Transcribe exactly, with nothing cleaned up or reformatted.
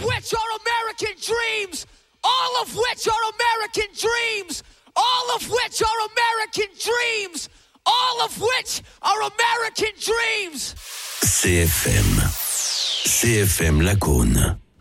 of which are American dreams. All of which are American dreams. All of which are American dreams. All of which are American dreams. C F M. C F M Lacaune.